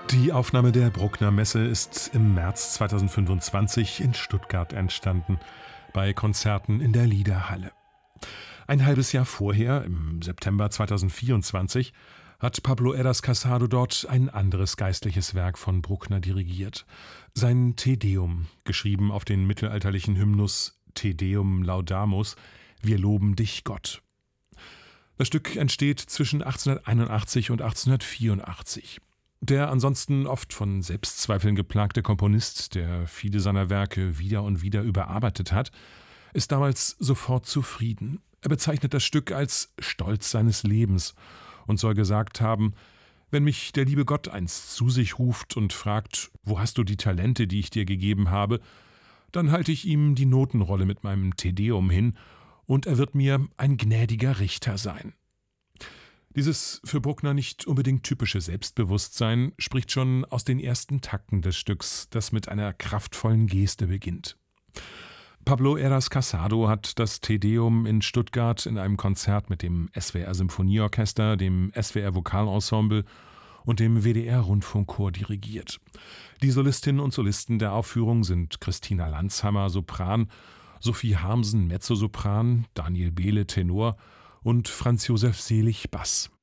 Die Aufnahme der Bruckner Messe ist im März 2025 in Stuttgart entstanden, bei Konzerten in der Liederhalle. Ein halbes Jahr vorher, im September 2024, hat Pablo Heras Casado dort ein anderes geistliches Werk von Bruckner dirigiert. Sein Te Deum, geschrieben auf den mittelalterlichen Hymnus Te Deum Laudamus, Wir loben dich, Gott. Das Stück entsteht zwischen 1881 und 1884. Der ansonsten oft von Selbstzweifeln geplagte Komponist, der viele seiner Werke wieder und wieder überarbeitet hat, ist damals sofort zufrieden. Er bezeichnet das Stück als Stolz seines Lebens und soll gesagt haben: Wenn mich der liebe Gott einst zu sich ruft und fragt, wo hast du die Talente, die ich dir gegeben habe, dann halte ich ihm die Notenrolle mit meinem Te Deum hin und er wird mir ein gnädiger Richter sein. Dieses für Bruckner nicht unbedingt typische Selbstbewusstsein spricht schon aus den ersten Takten des Stücks, das mit einer kraftvollen Geste beginnt. Pablo Heras Casado hat das Te Deum in Stuttgart in einem Konzert mit dem SWR Symphonieorchester, dem SWR Vokalensemble und dem WDR Rundfunkchor dirigiert. Die Solistinnen und Solisten der Aufführung sind Christina Landshammer, Sopran, Sophie Harmsen, Mezzosopran, Daniel Behle, Tenor und Franz Josef Selig, Bass.